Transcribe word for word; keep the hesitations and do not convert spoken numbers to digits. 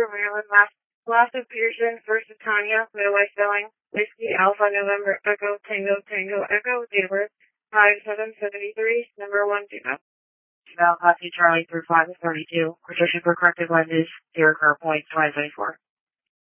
River, Maryland. Last, last of Peterson, first of Tanya, middle-way spelling, Whiskey, Alpha, November, Echo, Tango, Tango, Echo, date of birth, five seven seventy-three, number one, Juno. Val, Classy, Charlie, through five of thirty-two. Quotation for corrected lenses, zero curve point, twenty twenty-four.